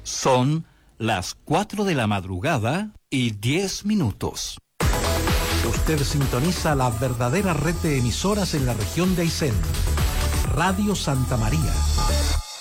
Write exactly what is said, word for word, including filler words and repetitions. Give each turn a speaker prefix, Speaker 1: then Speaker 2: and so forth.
Speaker 1: Son las cuatro de la madrugada y diez minutos. Usted sintoniza la verdadera red de emisoras en la región de Aysén. Radio Santa María.